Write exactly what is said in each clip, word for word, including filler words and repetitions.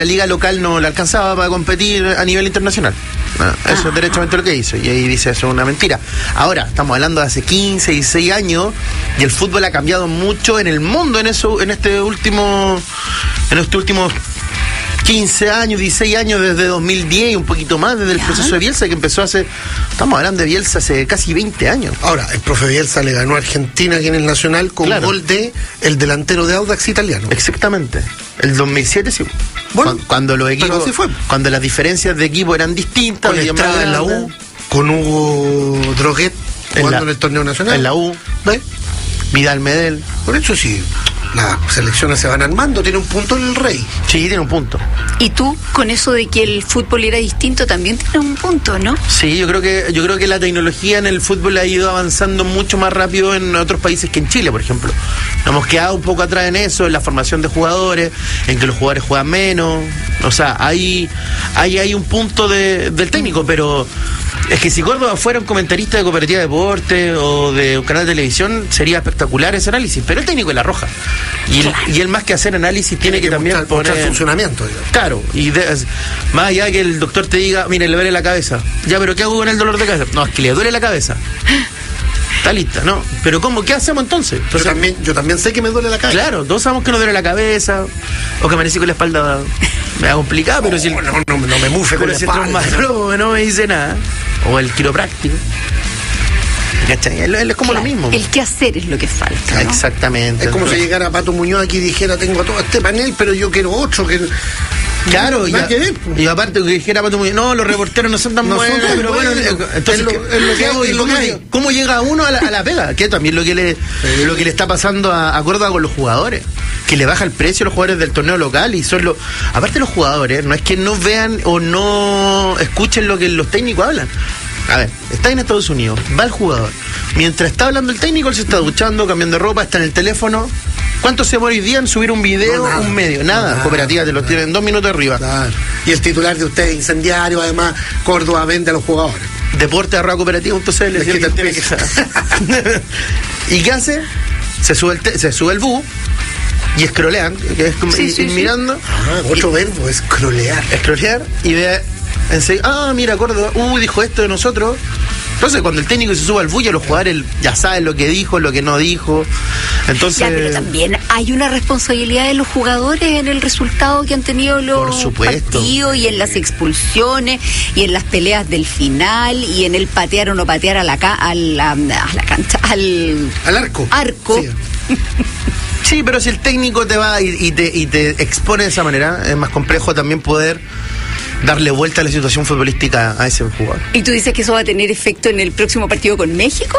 liga local no le alcanzaba para competir a nivel internacional. No, eso es derechamente lo que hizo. Y ahí dice, eso es una mentira. Ahora, estamos hablando de hace quince, dieciséis años, y el fútbol ha cambiado mucho en el mundo en eso, en este último, en estos últimos quince años, dieciséis años, desde dos mil diez y un poquito más, desde el ¿Ya? proceso de Bielsa, que empezó hace, estamos hablando de Bielsa hace casi veinte años. Ahora, el profe Bielsa le ganó a Argentina aquí en el Nacional con claro. gol de el delantero de Audax italiano. Exactamente. El dos mil siete sí. Bueno, cuando, cuando los equipos, así fue. Cuando las diferencias de equipo eran distintas. Con Estrada en la U, con Hugo Droguet jugando en, la, en el torneo nacional. En la U. ¿Ves? Vidal Medel. Por eso sí. Las selecciones se van armando, tiene un punto en el Rey. Sí, tiene un punto. Y tú, con eso de que el fútbol era distinto, también tienes un punto, ¿no? Sí, yo creo que yo creo que la tecnología en el fútbol ha ido avanzando mucho más rápido en otros países que en Chile, por ejemplo. Nos hemos quedado un poco atrás en eso, en la formación de jugadores, en que los jugadores juegan menos. O sea, hay, hay, hay un punto de, del técnico, pero es que si Córdoba fuera un comentarista de Cooperativa de Deporte o de un canal de televisión, sería espectacular ese análisis, pero el técnico es La Roja. Y él, y él más que hacer análisis tiene, tiene que, que también mostrar, poner mostrar funcionamiento, digamos. Claro, y de, más allá de que el doctor te diga, mire, le duele la cabeza. Ya, pero ¿qué hago con el dolor de cabeza? No, es que le duele la cabeza. Está lista, ¿no? Pero ¿cómo? ¿Qué hacemos entonces? entonces yo, también, yo también sé que me duele la cabeza. Claro, todos sabemos que nos duele la cabeza, o que amanecí con la espalda me da complicado, pero oh, si el, no, no, no, no me mufe con la espalda. Pero si el traumatólogo no me dice nada, o el quiropráctico, ¿cachai? Él, él es como claro, lo mismo. El qué hacer es lo que falta, ¿no? Exactamente. Es como si llegara Pato Muñoz aquí y dijera, tengo todo este panel, pero yo quiero otro que... Claro, y, a, y aparte que dijera Pato Muñoz, no, los reporteros no son tan no buenos, son tan pero bueno, buenos. entonces, es lo, es lo que hago y ¿cómo, que ¿cómo llega uno a la, a la pega? Que también lo que le sí. lo que le está pasando a, a Córdoba con los jugadores, que le baja el precio a los jugadores del torneo local y son los... Aparte los jugadores, no es que no vean o no escuchen lo que los técnicos hablan. A ver, está en Estados Unidos, va el jugador. Mientras está hablando el técnico, él se está duchando, cambiando de ropa, está en el teléfono. ¿Cuánto se demora hoy día en subir un video, no, un medio? Nada, no, nada Cooperativa te lo tienen dos minutos arriba. Claro. Y el titular de usted, incendiario, además, Córdoba vende a los jugadores. Deporte arroba cooperativa punto c l. ¿Y qué hace? Se sube el, te- se sube el bus y escrolean, que es como sí, ir, sí, ir sí. mirando. Ah, otro y, verbo, escrolear. Escrolear y ve enseguida, ah, mira, Córdoba, uy, dijo esto de nosotros. Entonces, cuando el técnico se sube al bus, ya los jugadores ya saben lo que dijo, lo que no dijo. Entonces, ya, pero también hay una responsabilidad de los jugadores en el resultado que han tenido los partidos y en las expulsiones y en las peleas del final y en el patear o no patear a la, ca- a la, a la cancha, al, al arco. arco. Sí. Sí, pero si el técnico te va y, y, te, y te expone de esa manera, es más complejo también poder darle vuelta a la situación futbolística a ese jugador. ¿Y tú dices que eso va a tener efecto en el próximo partido con México?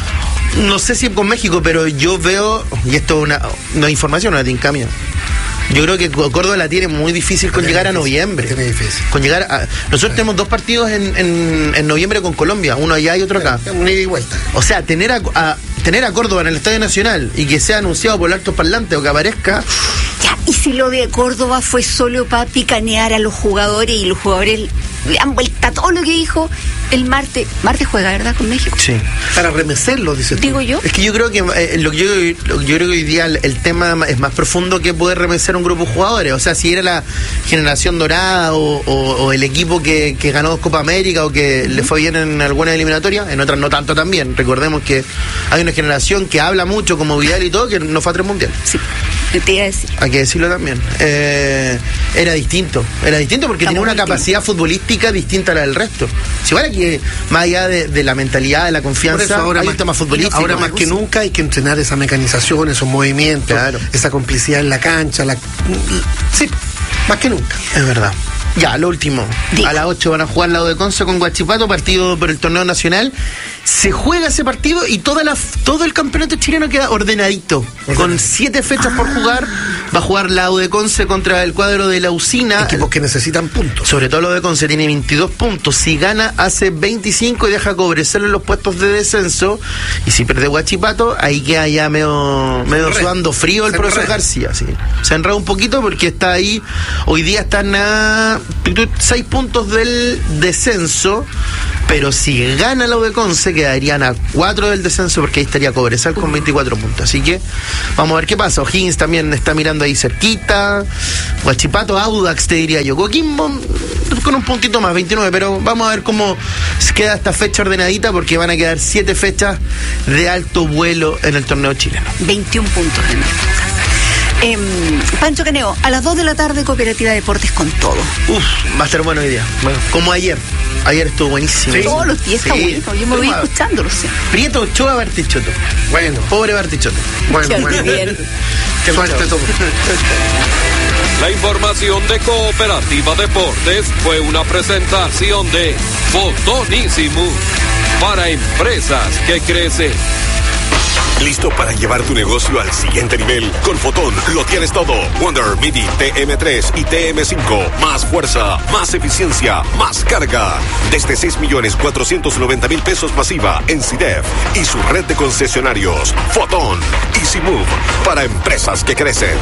No sé si con México, pero yo veo, y esto es una, una información, una tincamia. Yo creo que Córdoba la tiene muy difícil con llegar a noviembre. Tiene difícil. Con llegar a, nosotros sí. tenemos dos partidos en, en, en noviembre con Colombia, uno allá y otro acá. Una ida y vuelta. O sea, tener a, a tener a Córdoba en el Estadio Nacional y que sea anunciado por el alto parlante o que aparezca. Ya, y si lo de Córdoba fue solo para picanear a los jugadores y los jugadores le han vuelto a todo lo que dijo el martes. Martes juega, ¿verdad? Con México. Sí. Para remecerlo, dice. Digo yo. Es que yo creo que eh, lo que yo, lo, yo creo que hoy día el, el tema es más profundo que poder remecer un grupo de jugadores. O sea, si era la generación dorada o, o, o el equipo que, que ganó dos Copa América o que uh-huh. le fue bien en alguna eliminatoria, en otras no tanto también. Recordemos que hay una generación que habla mucho como Vidal y todo, que no fue a tres mundiales. Sí, te iba a decir. Hay que decirlo también. Eh, era distinto. Era distinto porque Estamos tenía una capacidad futbolística distinta a la del resto. Si igual que más allá de, de la mentalidad, de la confianza, ahora hay más, un tema futbolístico. Ahora más que nunca hay que entrenar esa mecanización, esos movimientos, claro. esa complicidad en la cancha. La... Sí, más que nunca. Es verdad. Ya, lo último. Diga. A las ocho van a jugar la U de Conce con Huachipato, partido por el torneo nacional. Se juega ese partido y toda la, todo el campeonato chileno queda ordenadito. Ordenado. Con siete fechas ah. por jugar. Va a jugar la U de Conce contra el cuadro de la Usina. Equipos que necesitan puntos. Sobre todo la U de Conce tiene veintidós puntos. Si gana, hace veinticinco y deja cobrecerle los puestos de descenso. Y si pierde Huachipato, ahí queda ya medio, medio sudando frío el Se profesor enreda. García. Sí. Se enreda un poquito porque está ahí. Hoy día están a seis puntos del descenso. pero si gana la U de Conce quedarían a cuatro del descenso, porque ahí estaría Cobresal con veinticuatro puntos. Así que vamos a ver qué pasa. O'Higgins también está mirando ahí cerquita, Huachipato, Audax te diría yo, Coquimbo con un puntito más, veintinueve, pero vamos a ver cómo queda esta fecha ordenadita, porque van a quedar siete fechas de alto vuelo en el torneo chileno. veintiún puntos en el Eh, Pancho Caneo, a las dos de la tarde Cooperativa Deportes con todo. Uf, va a estar bueno hoy día. Bueno, como ayer. Ayer estuvo buenísimo. ¿Sí? Todos los días está sí. bueno. Yo me voy escuchándolo. Sí. Prieto Ochoa Bartichotto. Bueno. Pobre Bartichotto. Bueno, Qué bueno. Bien. Qué suerte todo. La información de Cooperativa Deportes fue una presentación de Fotonísimo para empresas que crecen. ¿Listo para llevar tu negocio al siguiente nivel? Con Fotón lo tienes todo. Wonder Midi T M tres y T M cinco. Más fuerza, más eficiencia, más carga. Desde seis millones cuatrocientos noventa mil pesos masiva en C I D E F y su red de concesionarios. Fotón. Easy Move para empresas que crecen.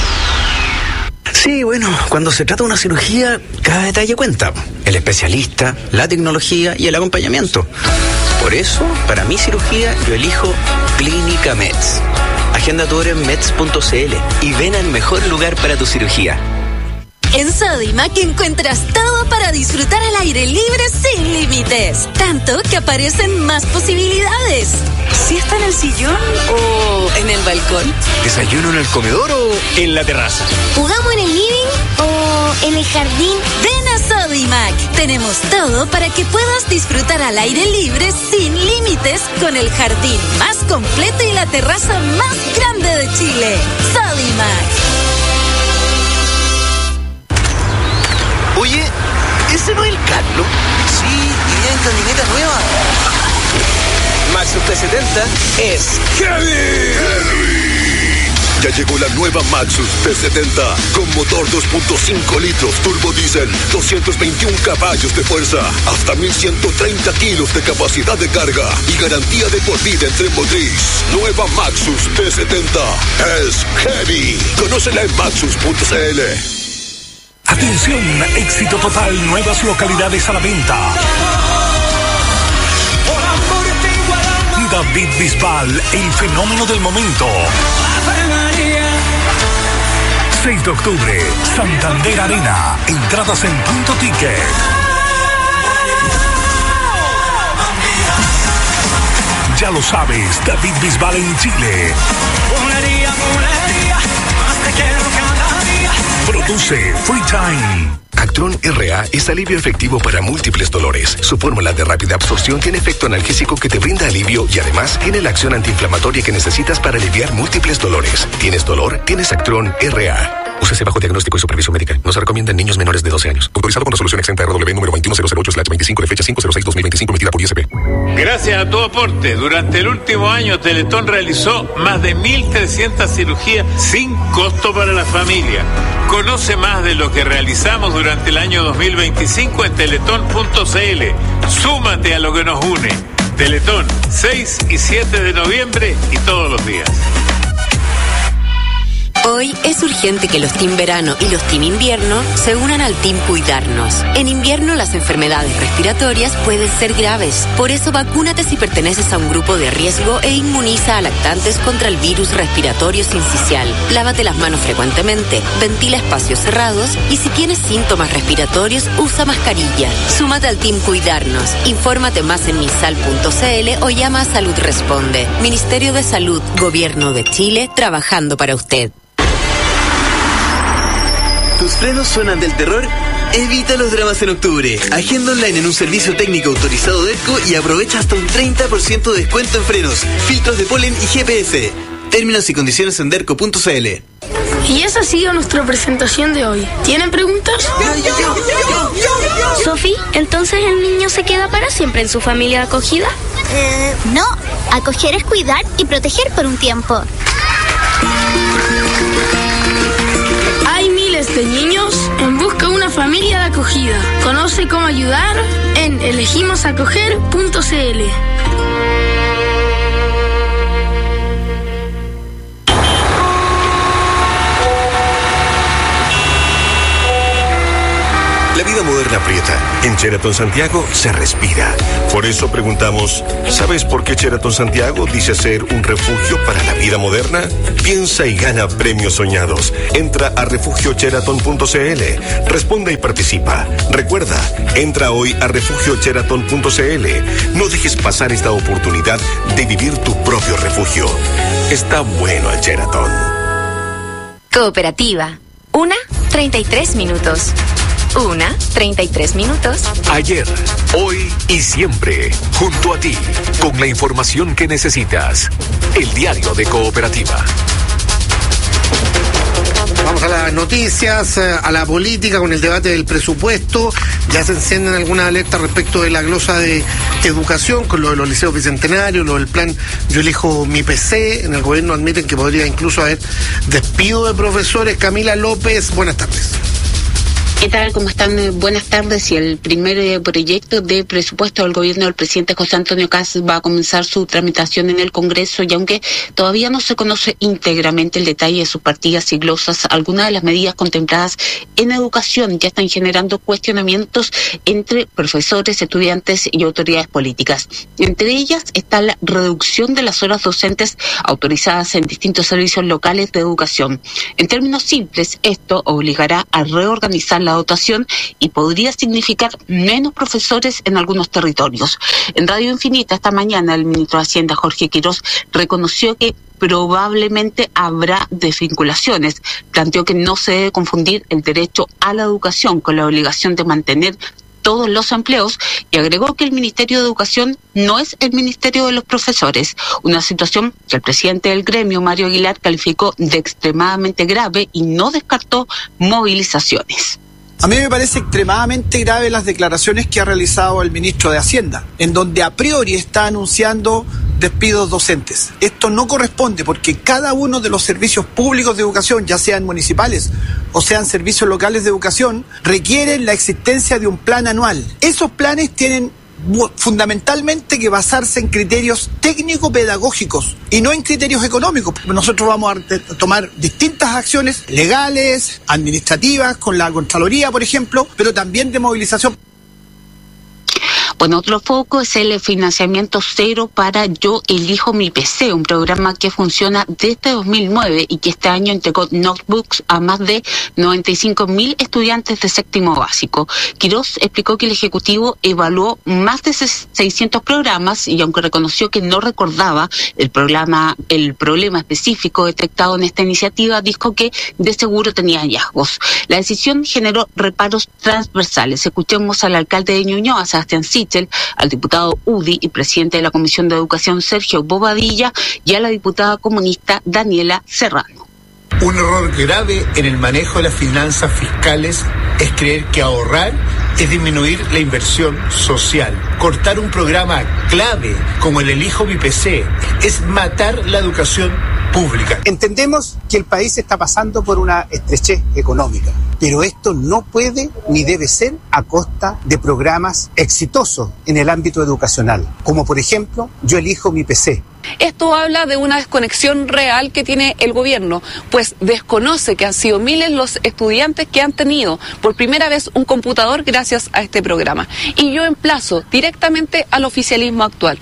Sí, bueno, cuando se trata de una cirugía, cada detalle cuenta. El especialista, la tecnología y el acompañamiento. Por eso, para mi cirugía, yo elijo Clínica Meds. Agenda tu hora en meds punto c l y ven al mejor lugar para tu cirugía. En Sodimac encuentras todo para disfrutar al aire libre sin límites. Tanto que aparecen más posibilidades. ¿Si está en el sillón o en el balcón? ¿Desayuno en el comedor o en la terraza? ¿Jugamos en el living o en el jardín? Ven a Sodimac. Tenemos todo para que puedas disfrutar al aire libre sin límites con el jardín más completo y la terraza más grande de Chile. Sodimac. Oye, ¿ese no es el Carlos? Sí, y viene en camioneta nueva. Maxus T setenta es ¡Heavy! ¡Heavy! Ya llegó la nueva Maxus T setenta con motor dos punto cinco litros turbo diésel, doscientos veintiún caballos de fuerza, hasta mil ciento treinta kilos de capacidad de carga y garantía de por vida en tren motriz. Nueva Maxus T setenta es Heavy. Conócela en maxus punto c l. Atención, éxito total, nuevas localidades a la venta. David Bisbal, el fenómeno del momento. seis de octubre, Santander Arena. Entradas en Punto Ticket. Ya lo sabes, David Bisbal en Chile. Produce Free Time. Actron R A es alivio efectivo para múltiples dolores. Su fórmula de rápida absorción tiene efecto analgésico que te brinda alivio y además tiene la acción antiinflamatoria que necesitas para aliviar múltiples dolores. ¿Tienes dolor? Tienes Actron R A. Úsese bajo diagnóstico y supervisión médica. No se recomienda en niños menores de doce años. Autorizado con resolución exenta R W número veintiuno cero cero ocho slash veinticinco de fecha cinco cero seis dos mil veinticinco emitida por I S P. Gracias a tu aporte, durante el último año Teletón realizó más de mil trescientas cirugías sin costo para la familia. Conoce más de lo que realizamos durante el año dos mil veinticinco en teletón punto c l. Súmate a lo que nos une. Teletón, seis y siete de noviembre y todos los días. Hoy es urgente que los Team Verano y los Team Invierno se unan al Team Cuidarnos. En invierno las enfermedades respiratorias pueden ser graves. Por eso vacúnate si perteneces a un grupo de riesgo e inmuniza a lactantes contra el virus respiratorio sincicial. Lávate las manos frecuentemente, ventila espacios cerrados y si tienes síntomas respiratorios, usa mascarilla. Súmate al Team Cuidarnos. Infórmate más en misal punto c l o llama a Salud Responde. Ministerio de Salud, Gobierno de Chile, trabajando para usted. ¿Tus frenos suenan del terror? Evita los dramas en octubre. Agenda online en un servicio técnico autorizado de ERCO y aprovecha hasta un treinta por ciento de descuento en frenos, filtros de polen y G P S. Términos y condiciones en derco punto c l. Y esa ha sido nuestra presentación de hoy. ¿Tienen preguntas? Sofi, ¿entonces el niño se queda para siempre en su familia acogida? Eh, no. Acoger es cuidar y proteger por un tiempo. Hay miles de niños en busca de una familia de acogida. Conoce cómo ayudar en elegimos acoger punto c l. La vida vida moderna aprieta. En Sheraton Santiago se respira. Por eso preguntamos, ¿sabes por qué Sheraton Santiago dice ser un refugio para la vida moderna? Piensa y gana premios soñados. Entra a refugio sheraton punto c l. Responde y participa. Recuerda, entra hoy a refugio sheraton punto c l. No dejes pasar esta oportunidad de vivir tu propio refugio. Está bueno el Sheraton. Cooperativa. Una, treinta y tres minutos. Una, treinta y tres minutos. Ayer, hoy y siempre, junto a ti, con la información que necesitas. El diario de Cooperativa. Vamos a las noticias, a la política con el debate del presupuesto. Ya se encienden algunas alertas respecto de la glosa de educación, con lo de los liceos bicentenarios, lo del plan Yo Elijo Mi P C. En el gobierno admiten que podría incluso haber despido de profesores. Camila López, buenas tardes. ¿Qué tal? ¿Cómo están? Buenas tardes. Y el primer eh, proyecto de presupuesto del gobierno del presidente José Antonio Kast va a comenzar su tramitación en el Congreso, y aunque todavía no se conoce íntegramente el detalle de sus partidas y glosas, algunas de las medidas contempladas en educación ya están generando cuestionamientos entre profesores, estudiantes y autoridades políticas. Entre ellas está la reducción de las horas docentes autorizadas en distintos servicios locales de educación. En términos simples, esto obligará a reorganizar la dotación y podría significar menos profesores en algunos territorios. En Radio Infinita esta mañana el ministro de Hacienda, Jorge Quirós, reconoció que probablemente habrá desvinculaciones. Planteó que no se debe confundir el derecho a la educación con la obligación de mantener todos los empleos, y agregó que el Ministerio de Educación no es el Ministerio de los Profesores, una situación que el presidente del gremio, Mario Aguilar, calificó de extremadamente grave y no descartó movilizaciones. A mí me parece extremadamente grave las declaraciones que ha realizado el ministro de Hacienda, en donde a priori está anunciando despidos docentes. Esto no corresponde, porque cada uno de los servicios públicos de educación, ya sean municipales o sean servicios locales de educación, requieren la existencia de un plan anual. Esos planes tienen fundamentalmente que basarse en criterios técnico-pedagógicos y no en criterios económicos. Nosotros vamos a tomar distintas acciones legales, administrativas, con la Contraloría, por ejemplo, pero también de movilización. Bueno, otro foco es el financiamiento cero para Yo Elijo Mi P C, un programa que funciona desde dos mil nueve y que este año entregó notebooks a más de noventa y cinco mil estudiantes de séptimo básico. Quirós explicó que el Ejecutivo evaluó más de seiscientos programas, y aunque reconoció que no recordaba el programa, el problema específico detectado en esta iniciativa, dijo que de seguro tenía hallazgos. La decisión generó reparos transversales. Escuchemos al alcalde de Ñuñoa, Sebastián Sichel, al diputado U D I y presidente de la Comisión de Educación, Sergio Bobadilla, y a la diputada comunista Daniela Serrano. Un error grave en el manejo de las finanzas fiscales es creer que ahorrar es disminuir la inversión social. Cortar un programa clave como el Elijo Mi P C es matar la educación pública. Entendemos que el país está pasando por una estrechez económica, pero esto no puede ni debe ser a costa de programas exitosos en el ámbito educacional, como por ejemplo Yo Elijo Mi P C. Esto habla de una desconexión real que tiene el gobierno, pues desconoce que han sido miles los estudiantes que han tenido por primera vez un computador gracias a este programa. Y yo emplazo directamente al oficialismo actual.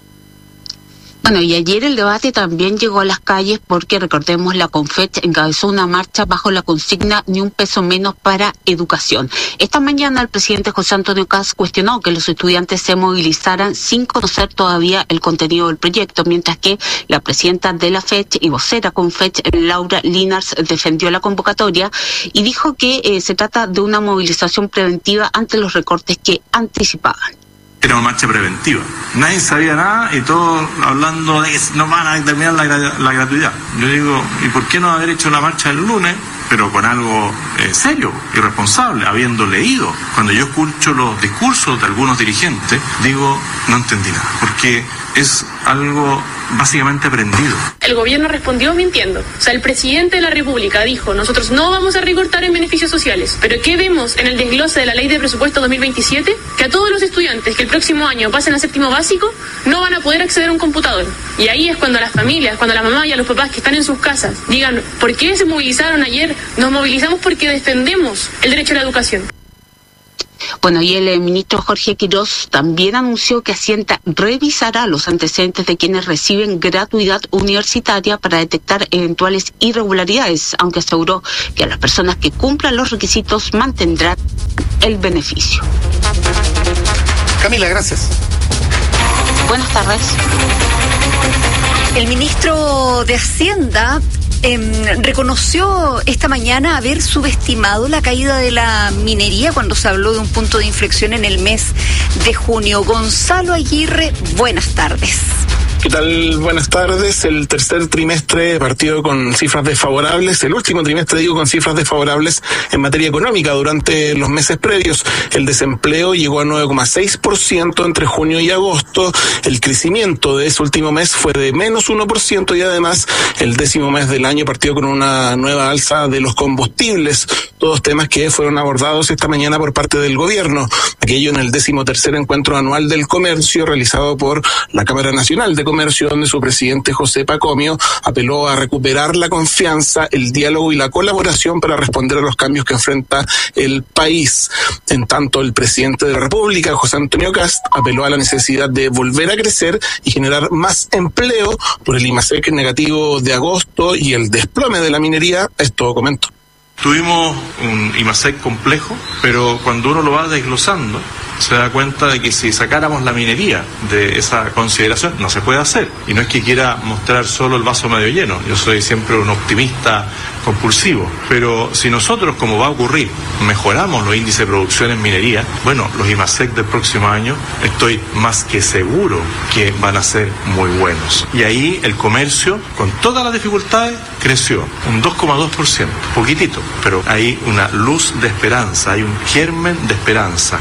Bueno, y ayer el debate también llegó a las calles porque, recordemos, la CONFECH encabezó una marcha bajo la consigna Ni un peso menos para educación. Esta mañana el presidente José Antonio Kast cuestionó que los estudiantes se movilizaran sin conocer todavía el contenido del proyecto, mientras que la presidenta de la FECH y vocera CONFECH, Laura Linars, defendió la convocatoria y dijo que eh, se trata de una movilización preventiva ante los recortes que anticipaban. Era una marcha preventiva. Nadie sabía nada y todos hablando de que no van a terminar la, la gratuidad. Yo digo, ¿y por qué no haber hecho la marcha el lunes, pero con algo eh, serio y responsable, habiendo leído? Cuando yo escucho los discursos de algunos dirigentes, digo, no entendí nada, porque es algo básicamente aprendido. El gobierno respondió mintiendo. O sea, el presidente de la República dijo, nosotros no vamos a recortar en beneficios sociales. Pero ¿qué vemos en el desglose de la ley de presupuesto dos mil veintisiete? Que a todos los estudiantes que el próximo año pasen a séptimo básico no van a poder acceder a un computador. Y ahí es cuando las familias, cuando las mamás y a los papás que están en sus casas digan, ¿por qué se movilizaron ayer? Nos movilizamos porque defendemos el derecho a la educación. Bueno, y el ministro Jorge Quirós también anunció que Hacienda revisará los antecedentes de quienes reciben gratuidad universitaria para detectar eventuales irregularidades, aunque aseguró que a las personas que cumplan los requisitos mantendrán el beneficio. Camila, gracias. Buenas tardes. El ministro de Hacienda eh, reconoció esta mañana haber subestimado la caída de la minería cuando se habló de un punto de inflexión en el mes de junio. Gonzalo Aguirre, buenas tardes. ¿Qué tal? Buenas tardes. El tercer trimestre partió con cifras desfavorables, el último trimestre digo con cifras desfavorables en materia económica. Durante los meses previos el desempleo llegó a nueve coma seis por ciento entre junio y agosto, el crecimiento de ese último mes fue de menos uno por ciento y además el décimo mes del año partió con una nueva alza de los combustibles, todos temas que fueron abordados esta mañana por parte del gobierno, aquello en el décimo tercer encuentro anual del comercio realizado por la Cámara Nacional de Comercio, donde su presidente José Pacomio apeló a recuperar la confianza, el diálogo y la colaboración para responder a los cambios que enfrenta el país. En tanto, el presidente de la República, José Antonio Kast, apeló a la necesidad de volver a crecer y generar más empleo por el IMASEC negativo de agosto y el desplome de la minería. Esto comentó. Tuvimos un IMASEC complejo, pero cuando uno lo va desglosando, se da cuenta de que si sacáramos la minería de esa consideración, no se puede hacer. Y no es que quiera mostrar solo el vaso medio lleno, yo soy siempre un optimista compulsivo, pero si nosotros, como va a ocurrir, mejoramos los índices de producción en minería, bueno, los IMASEC del próximo año estoy más que seguro que van a ser muy buenos. Y ahí el comercio, con todas las dificultades, creció un dos coma dos por ciento, poquitito, pero hay una luz de esperanza, hay un germen de esperanza.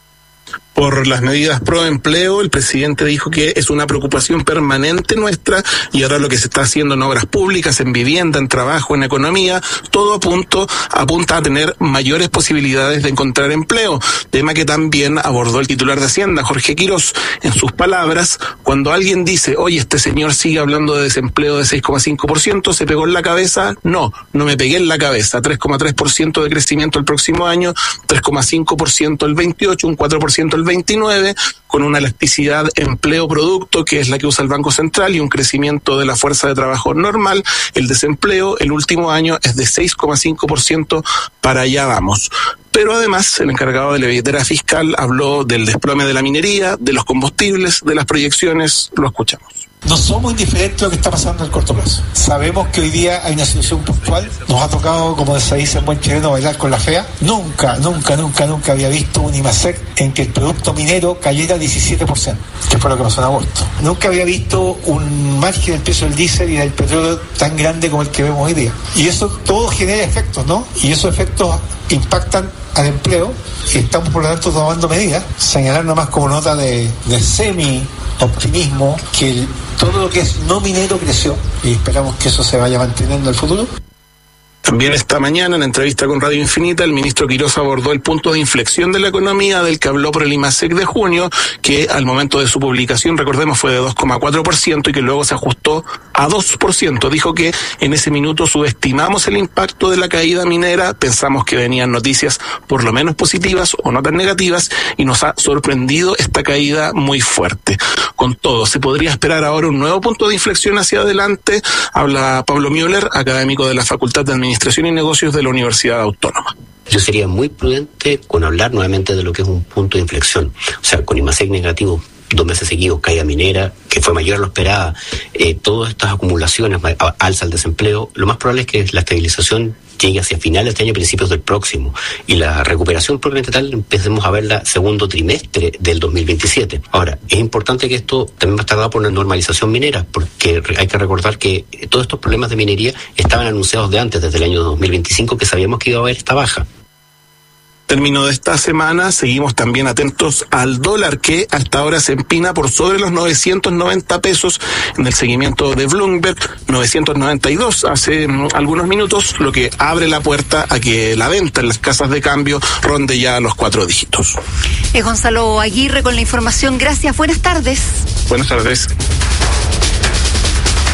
Por las medidas pro empleo, el presidente dijo que es una preocupación permanente nuestra y ahora lo que se está haciendo en obras públicas, en vivienda, en trabajo, en economía, todo a punto, apunta a tener mayores posibilidades de encontrar empleo, tema que también abordó el titular de Hacienda, Jorge Quirós. En sus palabras, cuando alguien dice, oye, este señor sigue hablando de desempleo de seis coma cinco por ciento, ¿se pegó en la cabeza? No, no me pegué en la cabeza, tres coma tres por ciento de crecimiento el próximo año, tres coma cinco por ciento el veintiocho, un cuatro por ciento el veintinueve, con una elasticidad empleo-producto, que es la que usa el Banco Central, y un crecimiento de la fuerza de trabajo normal. El desempleo el último año es de seis coma cinco por ciento, para allá vamos. Pero además, el encargado de la billetera fiscal habló del desplome de la minería, de los combustibles, de las proyecciones. Lo escuchamos. No somos indiferentes a lo que está pasando en el corto plazo. Sabemos que hoy día hay una situación puntual. Nos ha tocado, como se dice en buen chileno, bailar con la fea. Nunca, nunca, nunca, nunca había visto un IMASEC en que el producto minero cayera diecisiete por ciento, que fue lo que pasó en agosto. Nunca había visto un margen del precio del diésel y del petróleo tan grande como el que vemos hoy día. Y eso todo genera efectos, ¿no? Y esos efectos impactan al empleo y estamos por lo tanto tomando medidas. Señalar nomás como nota de, de semi-optimismo que el, todo lo que es no minero creció y esperamos que eso se vaya manteniendo en el futuro. También esta mañana, en entrevista con Radio Infinita, el ministro Quirós abordó el punto de inflexión de la economía del que habló por el IMASEC de junio, que al momento de su publicación, recordemos, fue de dos coma cuatro por ciento y que luego se ajustó a dos por ciento. Dijo que en ese minuto subestimamos el impacto de la caída minera, pensamos que venían noticias por lo menos positivas o no tan negativas y nos ha sorprendido esta caída muy fuerte. Con todo, ¿se podría esperar ahora un nuevo punto de inflexión hacia adelante? Habla Pablo Müller, académico de la Facultad de Administración Administración y Negocios de la Universidad Autónoma. Yo sería muy prudente con hablar nuevamente de lo que es un punto de inflexión. O sea, con IMASEC negativo, dos meses seguidos, caída minera, que fue mayor a lo esperado, eh, todas estas acumulaciones, alza al desempleo, lo más probable es que la estabilización llegue hacia finales de este año, principios del próximo, y la recuperación propiamente tal empecemos a verla segundo trimestre del dos mil veintisiete. Ahora, es importante que esto también va a estar dado por una normalización minera, porque hay que recordar que todos estos problemas de minería estaban anunciados de antes, desde el año dos mil veinticinco, que sabíamos que iba a haber esta baja. Término de esta semana, seguimos también atentos al dólar, que hasta ahora se empina por sobre los novecientos noventa pesos en el seguimiento de Bloomberg, novecientos noventa y dos hace mm, algunos minutos, lo que abre la puerta a que la venta en las casas de cambio ronde ya los cuatro dígitos. Es Gonzalo Aguirre con la información. Gracias, buenas tardes. Buenas tardes.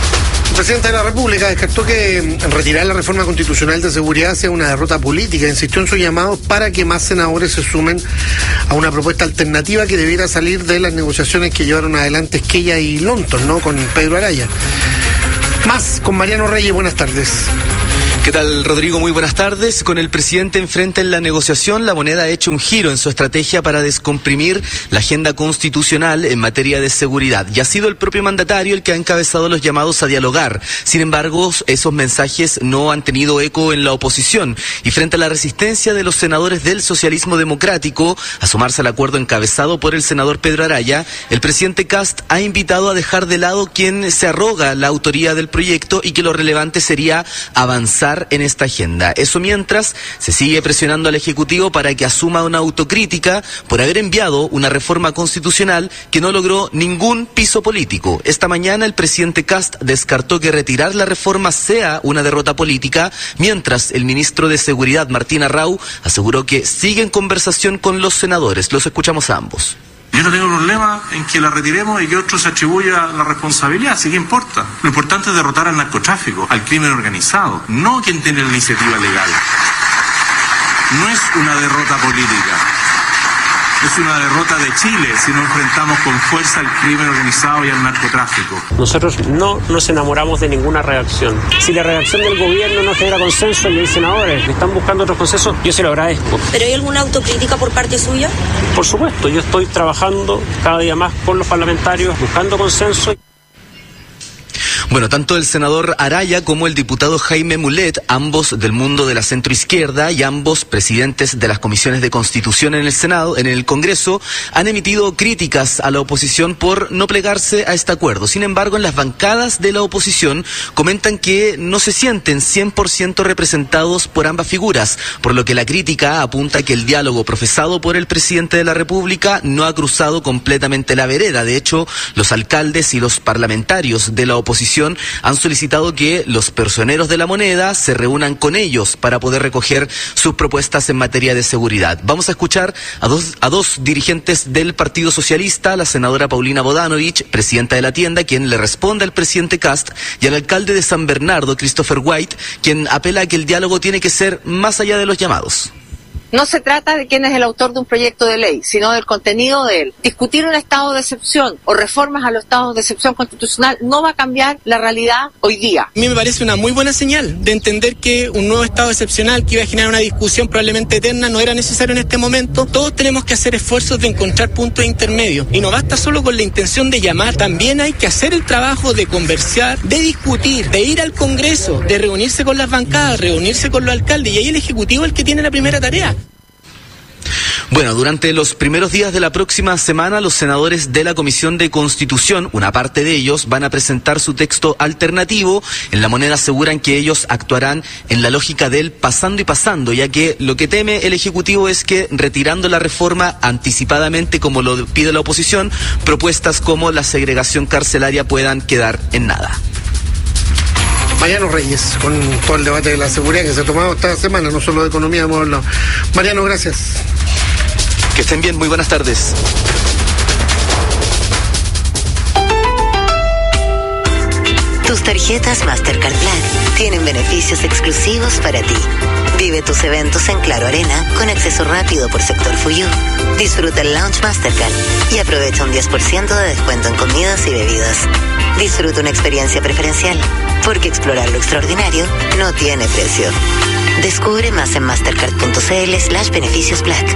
El presidente de la República descartó que retirar la reforma constitucional de seguridad sea una derrota política. Insistió en su llamado para que más senadores se sumen a una propuesta alternativa que debiera salir de las negociaciones que llevaron adelante Esquella y Lonton, ¿no? Con Pedro Araya. Más con Mariano Reyes, buenas tardes. ¿Qué tal, Rodrigo? Muy buenas tardes. Con el presidente enfrente en la negociación, La Moneda ha hecho un giro en su estrategia para descomprimir la agenda constitucional en materia de seguridad. Y ha sido el propio mandatario el que ha encabezado los llamados a dialogar. Sin embargo, esos mensajes no han tenido eco en la oposición. Y frente a la resistencia de los senadores del socialismo democrático a sumarse al acuerdo encabezado por el senador Pedro Araya, el presidente Kast ha invitado a dejar de lado quien se arroga la autoría del proyecto y que lo relevante sería avanzar en esta agenda. Eso mientras se sigue presionando al Ejecutivo para que asuma una autocrítica por haber enviado una reforma constitucional que no logró ningún piso político. Esta mañana el presidente Kast descartó que retirar la reforma sea una derrota política, mientras el ministro de Seguridad, Martín Arrau, aseguró que sigue en conversación con los senadores. Los escuchamos a ambos. Yo no tengo problema en que la retiremos y que otro se atribuya la responsabilidad, ¿sí? ¿Qué importa? Lo importante es derrotar al narcotráfico, al crimen organizado, no quien tiene la iniciativa legal. No es una derrota política, es una derrota de Chile si nos enfrentamos con fuerza al crimen organizado y al narcotráfico. Nosotros no nos enamoramos de ninguna reacción. Si la reacción del gobierno no genera consenso y hay senadores que están buscando otros consensos, yo se lo agradezco. ¿Pero hay alguna autocrítica por parte suya? Por supuesto, yo estoy trabajando cada día más con los parlamentarios, buscando consenso. Bueno, tanto el senador Araya como el diputado Jaime Mulet, ambos del mundo de la centroizquierda y ambos presidentes de las comisiones de Constitución en el Senado, en el Congreso, han emitido críticas a la oposición por no plegarse a este acuerdo. Sin embargo, en las bancadas de la oposición comentan que no se sienten cien por ciento representados por ambas figuras, por lo que la crítica apunta que el diálogo profesado por el presidente de la República no ha cruzado completamente la vereda. De hecho, los alcaldes y los parlamentarios de la oposición han solicitado que los personeros de La Moneda se reúnan con ellos para poder recoger sus propuestas en materia de seguridad. Vamos a escuchar a dos, a dos dirigentes del Partido Socialista, la senadora Paulina Bodanovich, presidenta de la tienda, quien le responde al presidente Kast, y al alcalde de San Bernardo, Christopher White, quien apela a que el diálogo tiene que ser más allá de los llamados. No se trata de quién es el autor de un proyecto de ley, sino del contenido de él. Discutir un estado de excepción o reformas a los estados de excepción constitucional no va a cambiar la realidad hoy día. A mí me parece una muy buena señal de entender que un nuevo estado excepcional que iba a generar una discusión probablemente eterna no era necesario en este momento. Todos tenemos que hacer esfuerzos de encontrar puntos intermedios y no basta solo con la intención de llamar, también hay que hacer el trabajo de conversar, de discutir, de ir al Congreso, de reunirse con las bancadas, reunirse con los alcaldes, y ahí el Ejecutivo es el que tiene la primera tarea. Bueno, durante los primeros días de la próxima semana, los senadores de la Comisión de Constitución, una parte de ellos, van a presentar su texto alternativo. En La Moneda aseguran que ellos actuarán en la lógica del pasando y pasando, ya que lo que teme el Ejecutivo es que, retirando la reforma anticipadamente, como lo pide la oposición, propuestas como la segregación carcelaria puedan quedar en nada. Mariano Reyes, con todo el debate de la seguridad que se ha tomado esta semana, no solo de economía hemos hablado. Mariano, gracias. Que estén bien, muy buenas tardes. Tus tarjetas Mastercard Black tienen beneficios exclusivos para ti. Vive tus eventos en Claro Arena con acceso rápido por sector Fuyú. Disfruta el Lounge Mastercard y aprovecha un diez por ciento de descuento en comidas y bebidas. Disfruta una experiencia preferencial, porque explorar lo extraordinario no tiene precio. Descubre más en mastercard.cl slash beneficios Black.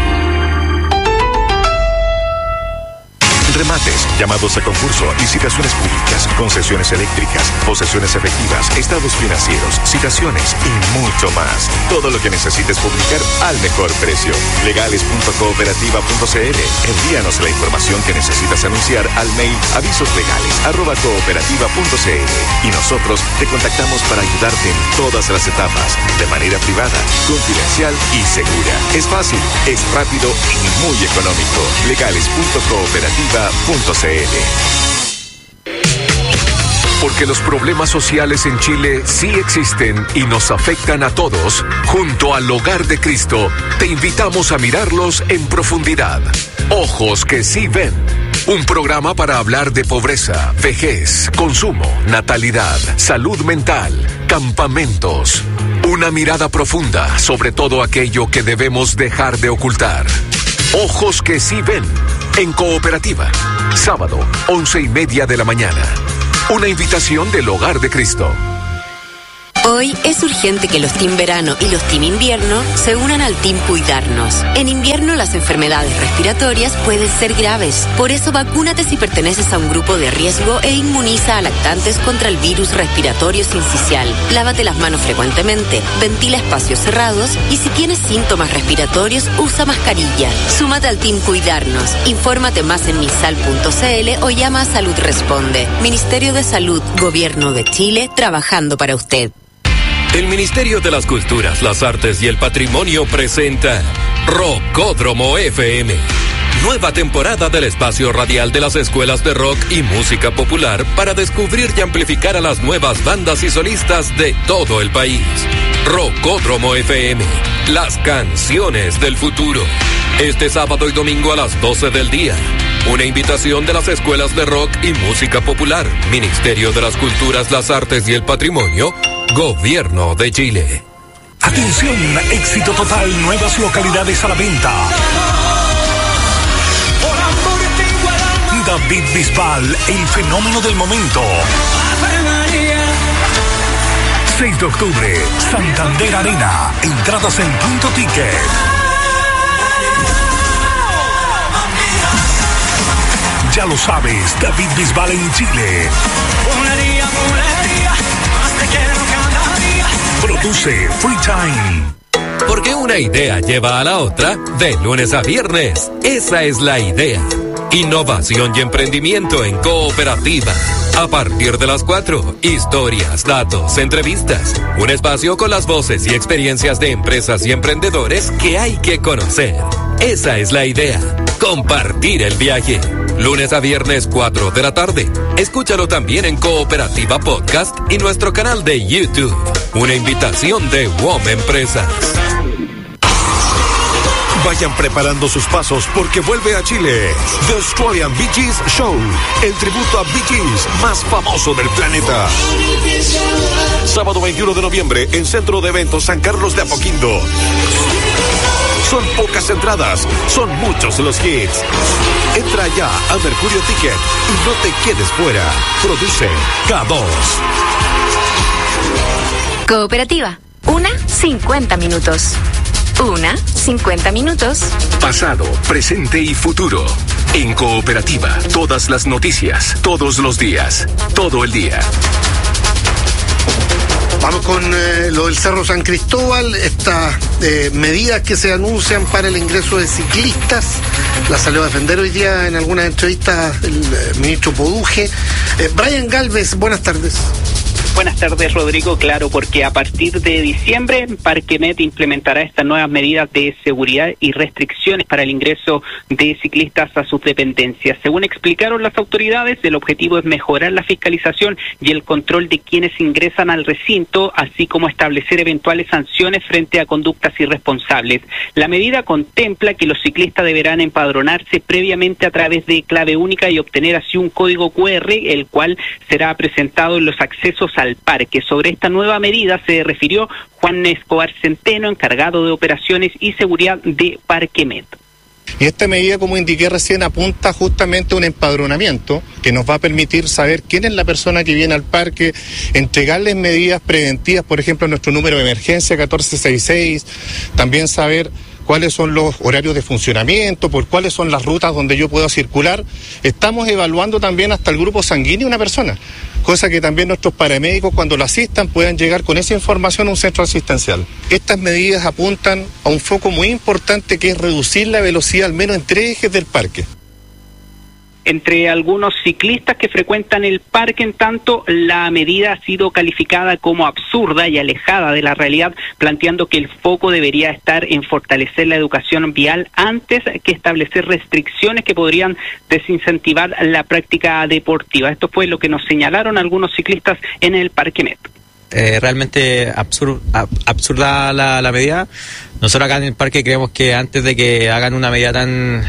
Remates, llamados a concurso, licitaciones públicas, concesiones eléctricas, posesiones efectivas, estados financieros, citaciones y mucho más. Todo lo que necesites publicar al mejor precio. legales punto cooperativa punto c l. Envíanos la información que necesitas anunciar al mail avisoslegales arroba cooperativa punto c l y nosotros te contactamos para ayudarte en todas las etapas, de manera privada, confidencial y segura. Es fácil, es rápido y muy económico. legales punto cooperativa punto c l. Porque los problemas sociales en Chile sí existen y nos afectan a todos, junto al Hogar de Cristo, te invitamos a mirarlos en profundidad. Ojos que sí ven. Un programa para hablar de pobreza, vejez, consumo, natalidad, salud mental, campamentos. Una mirada profunda sobre todo aquello que debemos dejar de ocultar. Ojos que sí ven, en Cooperativa. Sábado, once y media de la mañana. Una invitación del Hogar de Cristo. Hoy es urgente que los Team Verano y los Team Invierno se unan al Team Cuidarnos. En invierno las enfermedades respiratorias pueden ser graves. Por eso vacúnate si perteneces a un grupo de riesgo e inmuniza a lactantes contra el virus respiratorio sincicial. Lávate las manos frecuentemente, ventila espacios cerrados y si tienes síntomas respiratorios usa mascarilla. Súmate al Team Cuidarnos. Infórmate más en misal punto cl o llama a Salud Responde. Ministerio de Salud, Gobierno de Chile, trabajando para usted. El Ministerio de las Culturas, las Artes y el Patrimonio presenta Rockódromo F M. Nueva temporada del espacio radial de las escuelas de rock y música popular para descubrir y amplificar a las nuevas bandas y solistas de todo el país. Rockódromo F M, las canciones del futuro. Este sábado y domingo a las doce del día. Una invitación de las escuelas de rock y música popular, Ministerio de las Culturas, las Artes y el Patrimonio, Gobierno de Chile. Atención, éxito total, nuevas localidades a la venta. David Bisbal, el fenómeno del momento. seis de octubre, Santander Arena. Entradas en Punto Ticket. Ya lo sabes, David Bisbal en Chile. Produce Free Time. Porque una idea lleva a la otra de lunes a viernes. Esa es la idea. Innovación y emprendimiento en Cooperativa. A partir de las cuatro, historias, datos, entrevistas. Un espacio con las voces y experiencias de empresas y emprendedores que hay que conocer. Esa es la idea. Compartir el viaje. Lunes a viernes, cuatro de la tarde. Escúchalo también en Cooperativa Podcast y nuestro canal de YouTube. Una invitación de W O M Empresas. Vayan preparando sus pasos porque vuelve a Chile The Australian Bee Gees Show, el tributo a Bee Gees más famoso del planeta. Sábado veintiuno de noviembre en Centro de Eventos San Carlos de Apoquindo. Son pocas entradas, son muchos los hits. Entra ya a Mercurio Ticket y no te quedes fuera. Produce K dos. Cooperativa. Una, cincuenta minutos. Una, cincuenta minutos. Pasado, presente y futuro. En Cooperativa, todas las noticias, todos los días, todo el día. Vamos con eh, lo del Cerro San Cristóbal, estas eh, medidas que se anuncian para el ingreso de ciclistas. La salió a defender hoy día en algunas entrevistas el eh, ministro Poduje. Eh, Brian Galvez, buenas tardes. Buenas tardes, Rodrigo. Claro, porque a partir de diciembre, Parquemet implementará estas nuevas medidas de seguridad y restricciones para el ingreso de ciclistas a sus dependencias. Según explicaron las autoridades, el objetivo es mejorar la fiscalización y el control de quienes ingresan al recinto, así como establecer eventuales sanciones frente a conductas irresponsables. La medida contempla que los ciclistas deberán empadronarse previamente a través de clave única y obtener así un código cu erre, el cual será presentado en los accesos a al parque. Sobre esta nueva medida se refirió Juan Escobar Centeno, encargado de operaciones y seguridad de Parquemet. Y esta medida, como indiqué recién, apunta justamente a un empadronamiento que nos va a permitir saber quién es la persona que viene al parque, entregarles medidas preventivas, por ejemplo, nuestro número de emergencia catorce sesenta y seis, también saber cuáles son los horarios de funcionamiento, por cuáles son las rutas donde yo puedo circular. Estamos evaluando también hasta el grupo sanguíneo de una persona, cosa que también nuestros paramédicos, cuando lo asistan, puedan llegar con esa información a un centro asistencial. Estas medidas apuntan a un foco muy importante, que es reducir la velocidad al menos en tres ejes del parque. Entre algunos ciclistas que frecuentan el parque, en tanto, la medida ha sido calificada como absurda y alejada de la realidad, planteando que el foco debería estar en fortalecer la educación vial antes que establecer restricciones que podrían desincentivar la práctica deportiva. Esto fue lo que nos señalaron algunos ciclistas en el Parquemet. Eh, realmente absur ab absurda la, la medida. Nosotros acá en el parque creemos que antes de que hagan una medida tan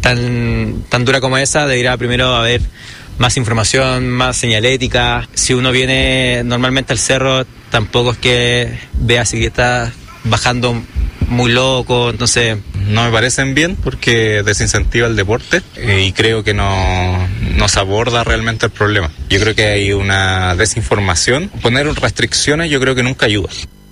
tan, tan dura como esa, debería primero haber más información, más señalética. Si uno viene normalmente al cerro, tampoco es que vea ciclistas bajando muy loco, entonces no me parecen bien porque desincentiva el deporte eh, y creo que no, no se aborda realmente el problema. Yo creo que hay una desinformación. Poner restricciones yo creo que nunca ayuda.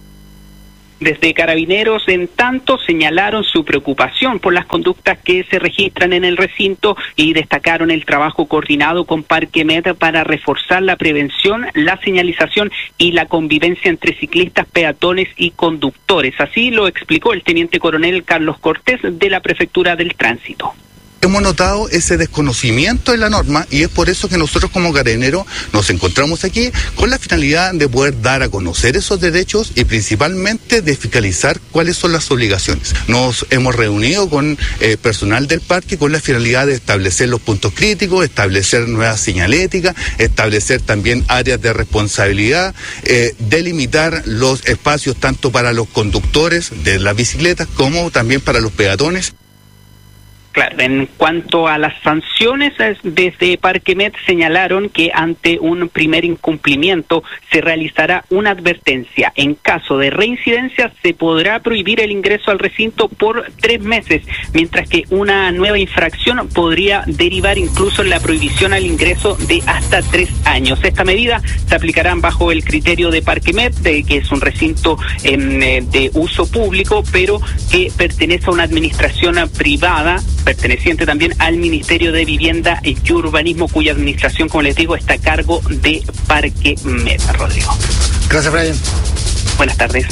Desde Carabineros, en tanto, señalaron su preocupación por las conductas que se registran en el recinto y destacaron el trabajo coordinado con Parque Med para reforzar la prevención, la señalización y la convivencia entre ciclistas, peatones y conductores. Así lo explicó el teniente coronel Carlos Cortés de la Prefectura del Tránsito. Hemos notado ese desconocimiento de la norma y es por eso que nosotros como Carabineros nos encontramos aquí con la finalidad de poder dar a conocer esos derechos y principalmente de fiscalizar cuáles son las obligaciones. Nos hemos reunido con eh, personal del parque con la finalidad de establecer los puntos críticos, establecer nuevas señaléticas, establecer también áreas de responsabilidad, eh, delimitar los espacios tanto para los conductores de las bicicletas como también para los peatones. Claro, en cuanto a las sanciones, desde Parque Med señalaron que ante un primer incumplimiento se realizará una advertencia. En caso de reincidencia se podrá prohibir el ingreso al recinto por tres meses, mientras que una nueva infracción podría derivar incluso en la prohibición al ingreso de hasta tres años. Esta medida se aplicará bajo el criterio de Parque Med, de que es un recinto eh, de uso público, pero que pertenece a una administración privada, perteneciente también al Ministerio de Vivienda y Urbanismo, cuya administración, como les digo, está a cargo de Parque Med. Rodrigo. Gracias, Brian. Buenas tardes.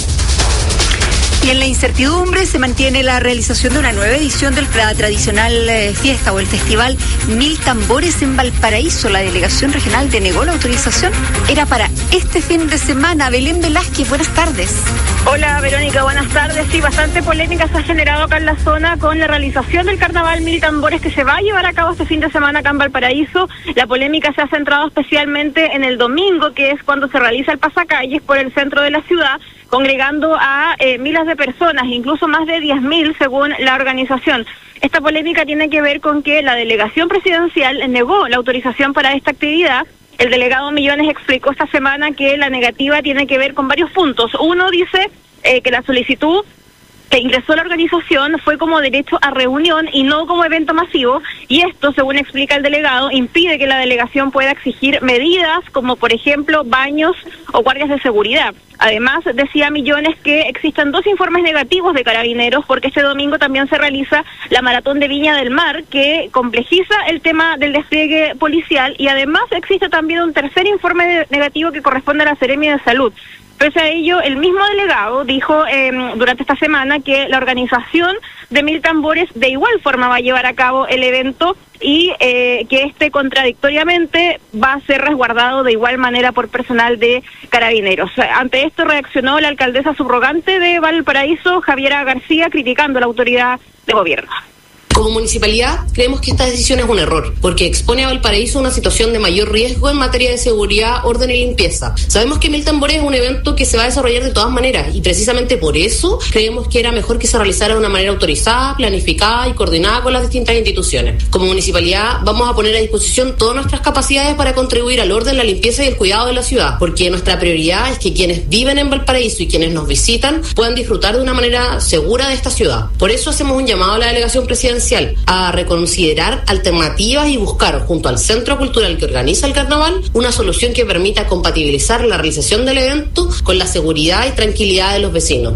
Y en la incertidumbre se mantiene la realización de una nueva edición de la tradicional eh, fiesta o el festival Mil Tambores en Valparaíso. La delegación regional denegó la autorización. Era para este fin de semana. Belén Velázquez, buenas tardes. Hola, Verónica, buenas tardes. Sí, bastante polémica se ha generado acá en la zona con la realización del carnaval Mil Tambores que se va a llevar a cabo este fin de semana acá en Valparaíso. La polémica se ha centrado especialmente en el domingo, que es cuando se realiza el pasacalles por el centro de la ciudad, congregando a eh, miles de personas, incluso más de diez mil según la organización. Esta polémica tiene que ver con que la delegación presidencial negó la autorización para esta actividad. El delegado Millones explicó esta semana que la negativa tiene que ver con varios puntos. Uno dice eh, que la solicitud que ingresó la organización fue como derecho a reunión y no como evento masivo, y esto, según explica el delegado, impide que la delegación pueda exigir medidas como, por ejemplo, baños o guardias de seguridad. Además, decía Millones que existen dos informes negativos de Carabineros porque este domingo también se realiza la Maratón de Viña del Mar, que complejiza el tema del despliegue policial, y además existe también un tercer informe negativo que corresponde a la Seremia de Salud. Pese a ello, el mismo delegado dijo eh, durante esta semana que la organización de Mil Tambores de igual forma va a llevar a cabo el evento y eh, que este contradictoriamente va a ser resguardado de igual manera por personal de Carabineros. Ante esto reaccionó la alcaldesa subrogante de Valparaíso, Javiera García, criticando la autoridad de gobierno. Como municipalidad, creemos que esta decisión es un error, porque expone a Valparaíso a una situación de mayor riesgo en materia de seguridad, orden y limpieza. Sabemos que Mil Tambores es un evento que se va a desarrollar de todas maneras, y precisamente por eso creemos que era mejor que se realizara de una manera autorizada, planificada y coordinada con las distintas instituciones. Como municipalidad, vamos a poner a disposición todas nuestras capacidades para contribuir al orden, la limpieza y el cuidado de la ciudad, porque nuestra prioridad es que quienes viven en Valparaíso y quienes nos visitan puedan disfrutar de una manera segura de esta ciudad. Por eso hacemos un llamado a la delegación presidencial a reconsiderar alternativas y buscar, junto al Centro Cultural que organiza el carnaval, una solución que permita compatibilizar la realización del evento con la seguridad y tranquilidad de los vecinos.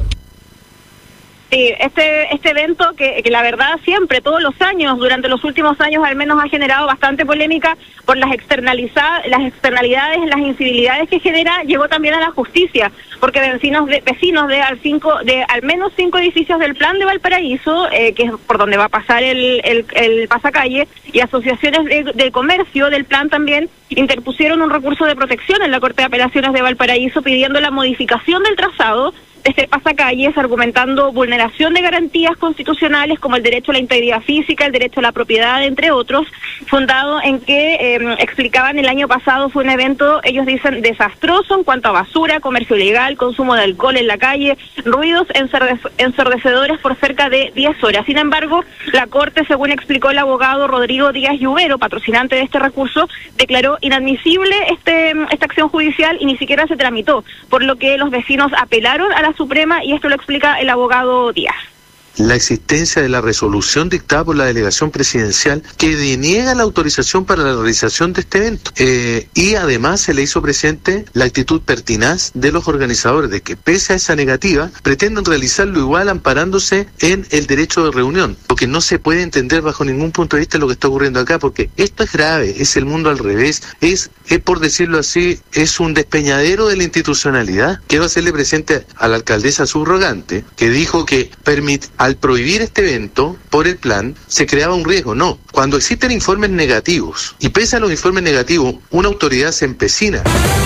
Sí, este este evento que, que la verdad siempre, todos los años, durante los últimos años al menos, ha generado bastante polémica por las externalizadas, las externalidades, las incivilidades que genera, llegó también a la justicia, porque vecinos de vecinos de al cinco de al menos cinco edificios del Plan de Valparaíso, eh, que es por donde va a pasar el el, el pasacalle, y asociaciones de, de comercio del Plan también interpusieron un recurso de protección en la Corte de Apelaciones de Valparaíso pidiendo la modificación del trazado, este pasacalles, argumentando vulneración de garantías constitucionales como el derecho a la integridad física, el derecho a la propiedad, entre otros, fundado en que, eh, explicaban, el año pasado fue un evento, ellos dicen, desastroso en cuanto a basura, comercio ilegal, consumo de alcohol en la calle, ruidos ensordec- ensordecedores por cerca de diez horas. Sin embargo, la Corte, según explicó el abogado Rodrigo Díaz Lluvero, patrocinante de este recurso, declaró inadmisible este, esta acción judicial y ni siquiera se tramitó, por lo que los vecinos apelaron a la Suprema y esto lo explica el abogado Díaz. La existencia de la resolución dictada por la delegación presidencial que deniega la autorización para la realización de este evento. Eh, y además se le hizo presente la actitud pertinaz de los organizadores de que pese a esa negativa pretenden realizarlo igual amparándose en el derecho de reunión, porque no se puede entender bajo ningún punto de vista lo que está ocurriendo acá, porque esto es grave, es el mundo al revés, es, es por decirlo así, es un despeñadero de la institucionalidad. Quiero hacerle presente a la alcaldesa subrogante que dijo que permite al prohibir este evento por el plan, se creaba un riesgo. No, cuando existen informes negativos, y pese a los informes negativos, una autoridad se empecina.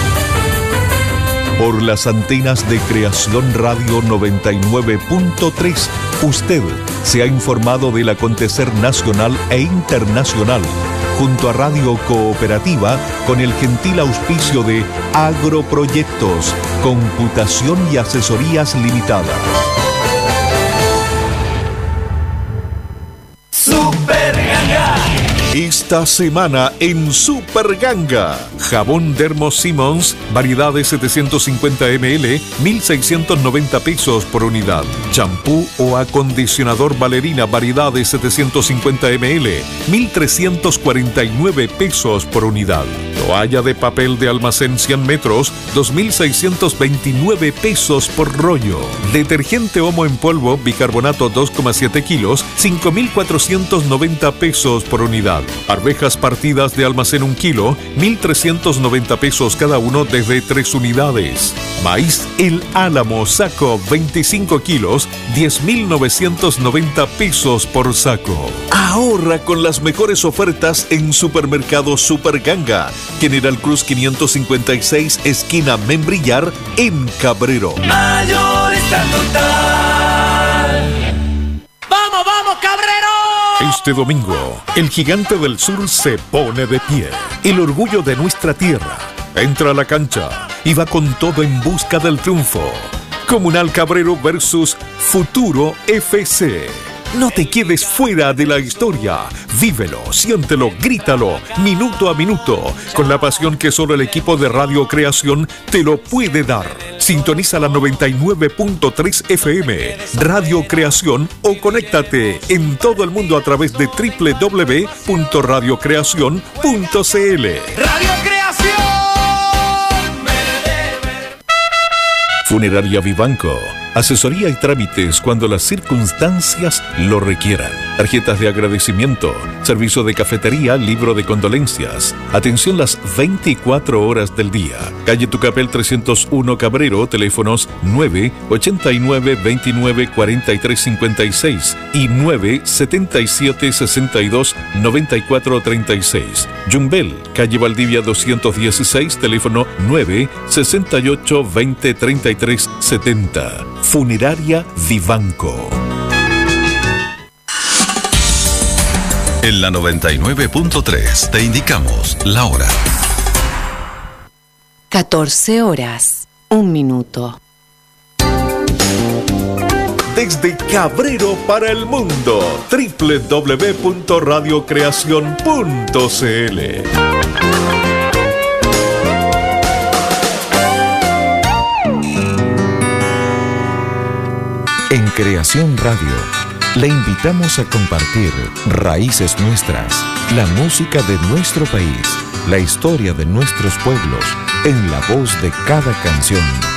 Por las antenas de Creación Radio noventa y nueve punto tres, usted se ha informado del acontecer nacional e internacional, junto a Radio Cooperativa, con el gentil auspicio de Agroproyectos, Computación y Asesorías Limitada. Super Ganga. Esta semana en Super Ganga, jabón Dermo Simmons, variedades setecientos cincuenta mililitros, mil seiscientos noventa pesos por unidad. Champú o acondicionador Valerina, variedades setecientos cincuenta mililitros, mil trescientos cuarenta y nueve pesos por unidad. Toalla de papel de almacén cien metros, dos mil seiscientos veintinueve pesos por rollo. Detergente Omo en polvo, bicarbonato dos coma siete kilos, cinco mil cuatrocientos noventa pesos por unidad. Arvejas partidas de almacén un kilo, mil trescientos noventa pesos cada uno desde tres unidades. Maíz El Álamo, saco veinticinco kilos, diez mil novecientos noventa pesos por saco. Ahorra con las mejores ofertas en Supermercado Super Ganga, General Cruz quinientos cincuenta y seis, esquina Membrillar, en Cabrero. Mayor está total. ¡Vamos, vamos, Cabrero! Este domingo, el Gigante del Sur se pone de pie. El orgullo de nuestra tierra entra a la cancha y va con todo en busca del triunfo. Comunal Cabrero versus Futuro F C. No te quedes fuera de la historia. Vívelo, siéntelo, grítalo, minuto a minuto, con la pasión que solo el equipo de Radio Creación te lo puede dar. Sintoniza la noventa y nueve punto tres F M, Radio Creación, o conéctate en todo el mundo a través de doble u doble u doble u punto radio creación punto c l. Radio Creación. Funeraria Vivanco. Asesoría y trámites cuando las circunstancias lo requieran. Tarjetas de agradecimiento, servicio de cafetería, libro de condolencias. Atención las veinticuatro horas del día. Calle Tucapel trescientos uno Cabrero, teléfonos nueve ochenta y nueve veintinueve cuarenta y tres cincuenta y seis y nueve setenta y siete sesenta y dos noventa y cuatro treinta y seis. Yumbel, calle Valdivia doscientos dieciséis, teléfono nueve sesenta y ocho veinte treinta y tres setenta. Funeraria Vivanco. En la noventa y nueve punto tres te indicamos la hora. catorce horas, un minuto. Desde Cabrero para el mundo, doble u doble u doble u punto radio creación punto c l. En Creación Radio, le invitamos a compartir Raíces Nuestras, la música de nuestro país, la historia de nuestros pueblos, en la voz de cada canción.